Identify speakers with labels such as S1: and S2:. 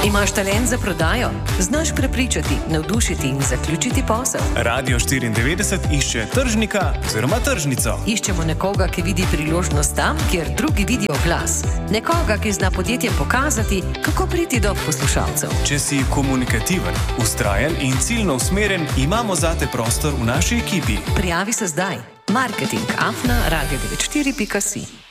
S1: Imaš talent za prodajo? Znaš prepričati, navdušiti in zaključiti posel?
S2: Radio 94 išče tržnika oziroma tržnico.
S1: Iščemo nekoga, ki vidi priložnost tam, kjer drugi vidijo glas. Nekoga, ki zna podjetjem pokazati, kako priti do poslušalcev.
S2: Če si komunikativen, vztrajen in ciljno usmeren, imamo zate prostor v naši ekipi.
S1: Prijavi se zdaj. Marketing@radio94.si